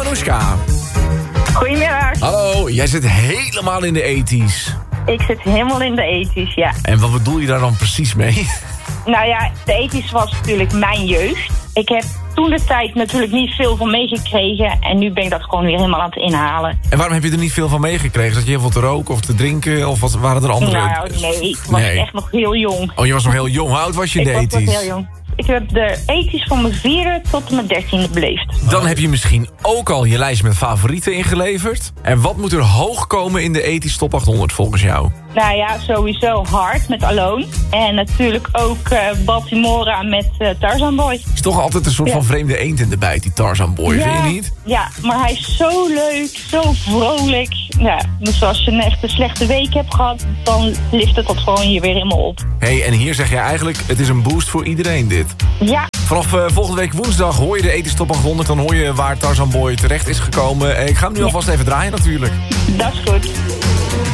Anoushka. Goedemiddag. Hallo, jij zit helemaal in de 80's. Ik zit helemaal in de 80's, ja. En wat bedoel je daar dan precies mee? Nou ja, de 80's was natuurlijk mijn jeugd. Ik heb toen de tijd natuurlijk niet veel van meegekregen. En nu ben ik dat gewoon weer helemaal aan het inhalen. En waarom heb je er niet veel van meegekregen? Zat je heel veel te roken of te drinken? Of wat waren er andere... Nou, nee, ik was echt nog heel jong. Oh, je was nog heel jong. Hoe oud was je in de 80's? Ik was nog heel jong. Ik heb de 80's van mijn 4e tot mijn 13e beleefd. Dan heb je misschien ook al je lijst met favorieten ingeleverd. En wat moet er hoog komen in de 80's Top 800 volgens jou? Nou ja, sowieso Hard met Alone. En natuurlijk ook Baltimora met Tarzan Boy. Is toch altijd een soort van vreemde eend in de bijt, die Tarzan Boy, vind je niet? Ja, maar hij is zo leuk, zo vrolijk. Ja, dus als je echt een slechte week hebt gehad, dan lift het dat gewoon hier weer helemaal op. Hey, en hier zeg je eigenlijk, het is een boost voor iedereen dit. Ja. Vanaf volgende week woensdag hoor je de 80's Top 800. Dan hoor je waar Tarzan Boy terecht is gekomen. Ik ga hem nu alvast even draaien natuurlijk. Dat is goed.